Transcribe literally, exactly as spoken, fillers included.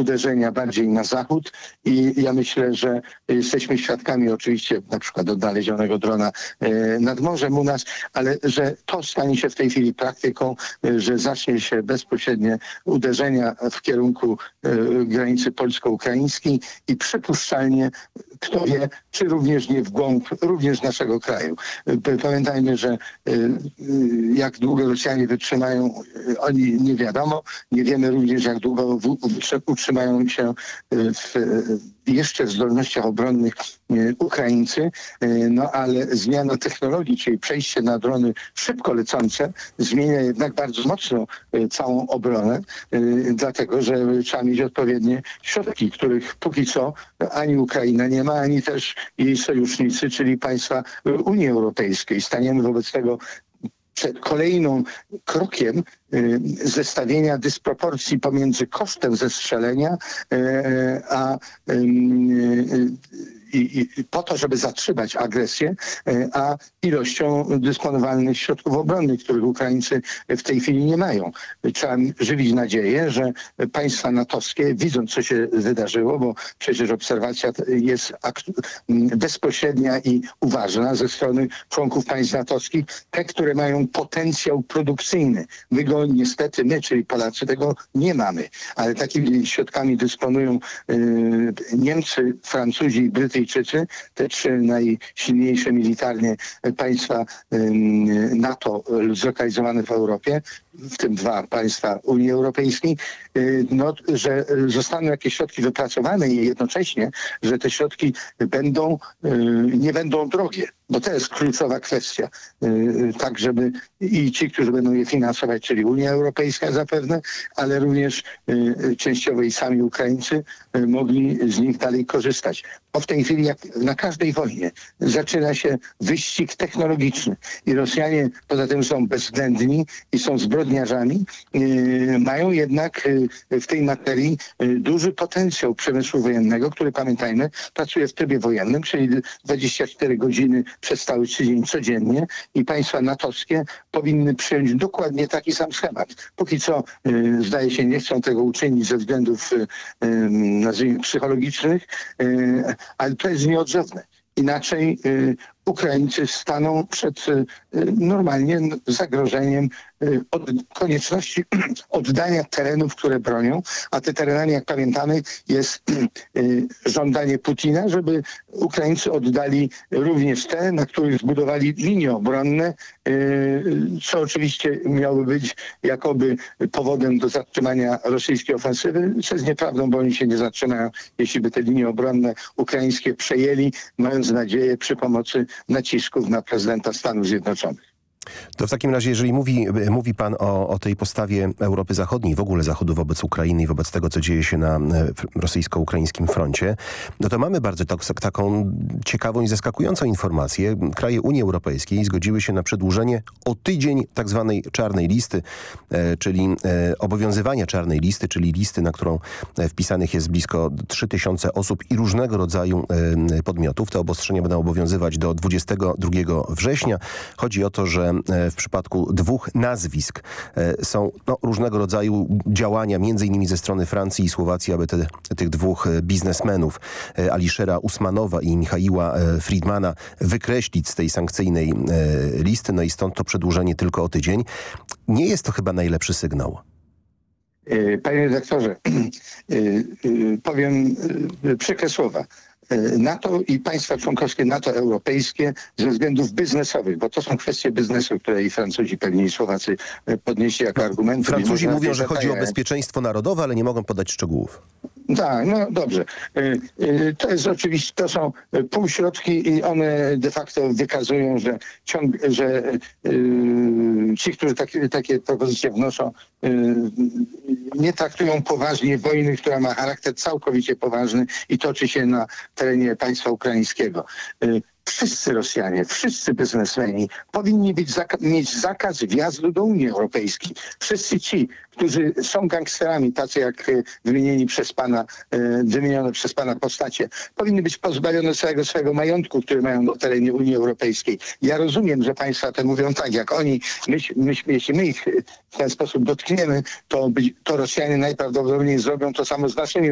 uderzenia bardziej na zachód i ja myślę, że jesteśmy świadkami oczywiście na przykład odnalezionego drona nad morzem u nas, ale że to stanie się w tej chwili praktyką, że zacznie się bezpośrednie uderzenia w kierunku granicy polsko-ukraińskiej i przypuszczalnie, kto wie, czy również nie w głąb również naszego kraju. Pamiętajmy, że jak długo Rosjanie wytrzymają, oni nie wiadomo. Nie wiemy również, jak długo utrzymają się w jeszcze w zdolnościach obronnych Ukraińcy, no ale zmiana technologii, czyli przejście na drony szybko lecące, zmienia jednak bardzo mocno całą obronę, dlatego że trzeba mieć odpowiednie środki, których póki co ani Ukraina nie ma, ani też jej sojusznicy, czyli państwa Unii Europejskiej. Staniemy wobec tego przed kolejnym krokiem y, zestawienia dysproporcji pomiędzy kosztem zestrzelenia y, a y, y, I, i po to, żeby zatrzymać agresję, a ilością dysponowalnych środków obronnych, których Ukraińcy w tej chwili nie mają. Trzeba żywić nadzieję, że państwa natowskie, widząc co się wydarzyło, bo przecież obserwacja jest bezpośrednia i uważna ze strony członków państw natowskich, te, które mają potencjał produkcyjny. My go niestety, my, czyli Polacy, tego nie mamy. Ale takimi środkami dysponują y, Niemcy, Francuzi i Brytyjczycy, te trzy najsilniejsze militarnie państwa NATO zlokalizowane w Europie, w tym dwa państwa Unii Europejskiej, no, że zostaną jakieś środki wypracowane i jednocześnie, że te środki będą, nie będą drogie. Bo to jest kluczowa kwestia. Tak, żeby i ci, którzy będą je finansować, czyli Unia Europejska zapewne, ale również częściowo i sami Ukraińcy mogli z nich dalej korzystać. Bo w tej chwili, jak na każdej wojnie, zaczyna się wyścig technologiczny. I Rosjanie poza tym są bezwzględni i są zbrodniarzami. Mają jednak w tej materii duży potencjał przemysłu wojennego, który, pamiętajmy, pracuje w trybie wojennym, czyli dwadzieścia cztery godziny przez cały tydzień codziennie i państwa natowskie powinny przyjąć dokładnie taki sam schemat. Póki co, y, zdaje się, nie chcą tego uczynić ze względów y, y, nazwijmy psychologicznych, y, ale to jest nieodzowne. Inaczej y, Ukraińcy staną przed y, normalnie zagrożeniem y, od konieczności oddania terenów, które bronią, a te tereny, jak pamiętamy, jest y, żądanie Putina, żeby Ukraińcy oddali również te, na których zbudowali linie obronne, y, co oczywiście miałoby być jakoby powodem do zatrzymania rosyjskiej ofensywy, co jest nieprawdą, bo oni się nie zatrzymają, jeśli by te linie obronne ukraińskie przejęli, mając nadzieję przy pomocy nacisków na prezydenta Stanów Zjednoczonych. To w takim razie, jeżeli mówi, mówi pan o, o tej postawie Europy Zachodniej, w ogóle Zachodu wobec Ukrainy i wobec tego, co dzieje się na rosyjsko-ukraińskim froncie, no to mamy bardzo tak, taką ciekawą i zaskakującą informację. Kraje Unii Europejskiej zgodziły się na przedłużenie o tydzień tak zwanej czarnej listy, e, czyli e, obowiązywania czarnej listy, czyli listy, na którą wpisanych jest blisko trzy tysiące osób i różnego rodzaju e, podmiotów. Te obostrzenia będą obowiązywać do dwudziestego drugiego września. Chodzi o to, że w przypadku dwóch nazwisk są no, różnego rodzaju działania, między innymi ze strony Francji i Słowacji, aby te, tych dwóch biznesmenów, Aliszera Usmanowa i Michaiła Friedmana, wykreślić z tej sankcyjnej listy. No i stąd to przedłużenie tylko o tydzień. Nie jest to chyba najlepszy sygnał. Panie redaktorze, powiem przykre słowa. NATO i państwa członkowskie NATO europejskie ze względów biznesowych, bo to są kwestie biznesu, które i Francuzi, pewnie i Słowacy podnieśli jako argumenty. Francuzi mówią, że chodzi o bezpieczeństwo narodowe, ale nie mogą podać szczegółów. Tak, no dobrze. To jest oczywiście, to są półśrodki i one de facto wykazują, że, ciąg, że yy, ci, którzy takie, takie propozycje wnoszą, yy, nie traktują poważnie wojny, która ma charakter całkowicie poważny i toczy się na terenie państwa ukraińskiego. Yy, Wszyscy Rosjanie, wszyscy biznesmeni powinni być zaka mieć zakaz wjazdu do Unii Europejskiej. Wszyscy ci, którzy są gangsterami, tacy jak wymienieni przez pana, wymienione przez pana postacie, powinny być pozbawione całego swojego majątku, który mają na terenie Unii Europejskiej. Ja rozumiem, że państwa te mówią tak, jak oni, my, my, jeśli my ich w ten sposób dotkniemy, to, to Rosjanie najprawdopodobniej zrobią to samo z naszymi